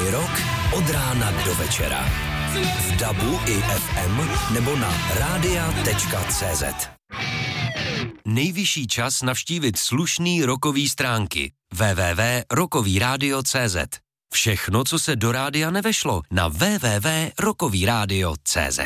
Celý rok od rána do večera. V DABu i FM nebo na radia.cz. Nejvyšší čas navštívit slušný rockový stránky www.rockovyradio.cz. Všechno, co se do rádia nevešlo, na www.rockovyradio.cz.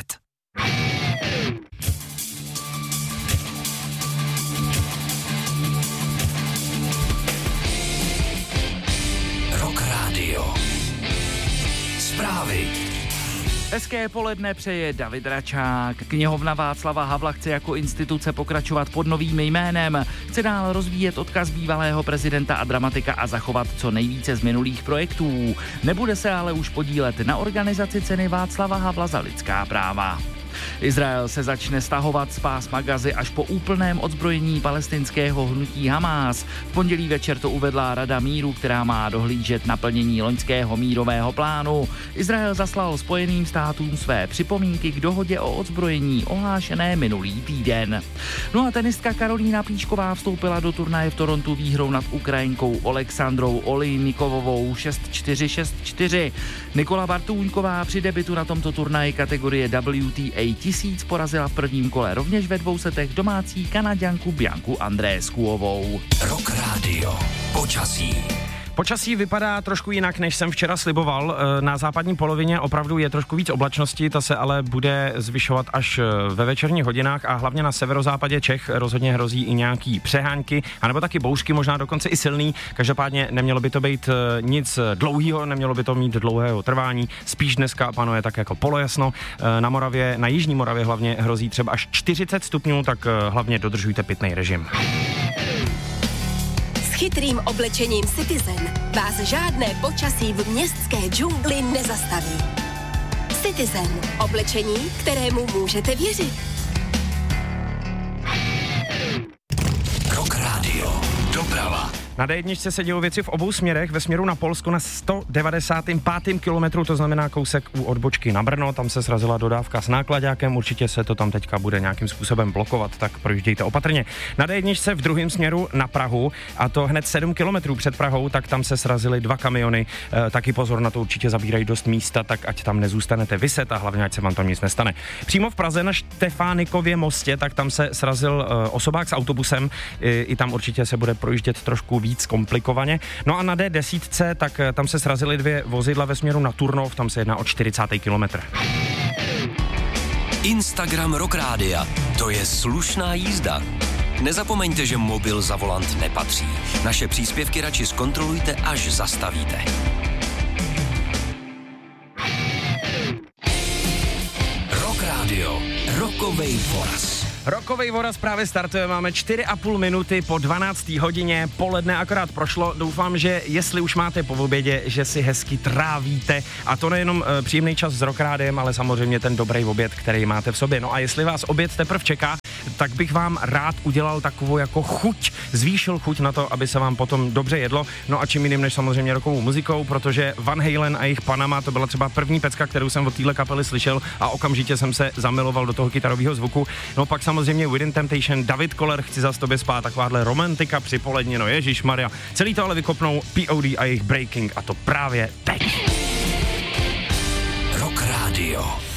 Rock Radio. Zprávy. Hezké poledne přeje David Račák. Knihovna Václava Havla chce jako instituce pokračovat pod novým jménem. Chce dál rozvíjet odkaz bývalého prezidenta a dramatika a zachovat co nejvíce z minulých projektů. Nebude se ale už podílet na organizaci ceny Václava Havla za lidská práva. Izrael se začne stahovat z pásma Gazy až po úplném odzbrojení palestinského hnutí Hamás. V pondělí večer to uvedla Rada míru, která má dohlížet na plnění loňského mírového plánu. Izrael zaslal Spojeným státům své připomínky k dohodě o odzbrojení ohlášené minulý týden. No a tenistka Karolína Plíšková vstoupila do turnaje v Torontu výhrou nad Ukrajinkou Oleksandrou Olejnikovovou 6-4, 6-4. Nikola Bartůňková při debutu na tomto turnaji kategorie WTA 1000 porazila v prvním kole rovněž ve 2 setech domácí Kanaďanku Bianku Andreeskuovou. Rock Radio. Počasí. Počasí vypadá trošku jinak, než jsem včera sliboval. Na západní polovině opravdu je trošku víc oblačnosti, ta se ale bude zvyšovat až ve večerních hodinách a hlavně na severozápadě Čech rozhodně hrozí i nějaký přehánky, anebo taky bouřky, možná dokonce i silný. Každopádně nemělo by to být nic dlouhého, nemělo by to mít dlouhého trvání. Spíš dneska panuje tak jako polojasno. Na Moravě, na jižní Moravě hlavně hrozí třeba až 40 stupňů, tak hlavně dodržujte pitný režim. Chytrým oblečením Citizen vás žádné počasí v městské džungli nezastaví. Citizen. Oblečení, kterému můžete věřit. Rock Radio. Doprava. Na D1 se dějou věci v obou směrech, ve směru na Polsko na 195. kilometru, to znamená kousek u odbočky na Brno, tam se srazila dodávka s náklaďákem, určitě se to tam teďka bude nějakým způsobem blokovat, tak projíždějte opatrně. Na D1 v druhém směru na Prahu, a to hned 7 kilometrů před Prahou, tak tam se srazily 2 kamiony, taky pozor, na to určitě zabírají dost místa, tak ať tam nezůstanete viset a hlavně ať se vám tam nic nestane. Přímo v Praze na Štefánikově mostě, tak tam se srazil osobák s autobusem, i tam určitě se bude projíždět trošku víc komplikovaně. No a na D10, tak tam se srazily 2 vozidla ve směru na Turnov, tam se jedná o 40. kilometr. Instagram Rock Rádia. To je slušná jízda. Nezapomeňte, že mobil za volant nepatří. Naše příspěvky radši zkontrolujte, až zastavíte. Rock Radio. Rockovej voraz. Rokovej voraz právě startuje, máme 4,5 minuty po 12. hodině, poledne akorát prošlo, doufám, že jestli už máte po obědě, že si hezky trávíte, a to nejenom příjemný čas s Rock Rádiem, ale samozřejmě ten dobrý oběd, který máte v sobě. No a jestli vás oběd teprve čeká, tak bych vám rád udělal takovou jako chuť, zvýšil chuť na to, aby se vám potom dobře jedlo, no a čím jiným než samozřejmě rockovou muzikou, protože Van Halen a jejich Panama, to byla třeba první pecka, kterou jsem od téhle kapely slyšel a okamžitě jsem se zamiloval do toho kytarového zvuku. No pak samozřejmě Within Temptation, David Koller, Chci zas tobě spát, takováhle romantika při poledně, no ježišmarja. Celý to ale vykopnou POD a jejich Breaking, a to právě teď. Rock Radio.